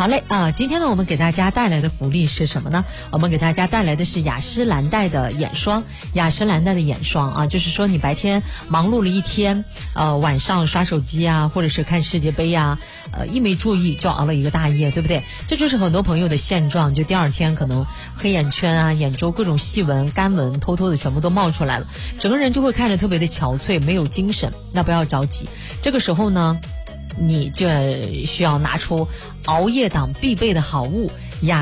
好嘞今天呢我们给大家带来的福利是什么呢？我们给大家带来的是雅诗兰黛的眼霜。雅诗兰黛的眼霜就是说你白天忙碌了一天，晚上刷手机或者是看世界杯一没注意就熬了一个大夜，对不对？这就是很多朋友的现状，就第二天可能黑眼圈眼周各种细纹、干纹偷偷的全部都冒出来了，整个人就会看着特别的憔悴，没有精神。那不要着急，这个时候呢你就需要拿出熬夜党必备的好物